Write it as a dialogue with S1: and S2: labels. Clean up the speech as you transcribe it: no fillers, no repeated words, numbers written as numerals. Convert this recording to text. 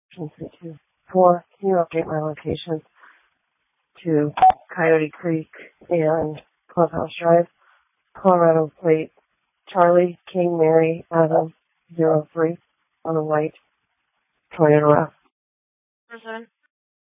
S1: 4. Can you update my location to Coyote Creek and Clubhouse Drive, Colorado plate Charlie King Mary Adam 03 on a white Toyota RAV.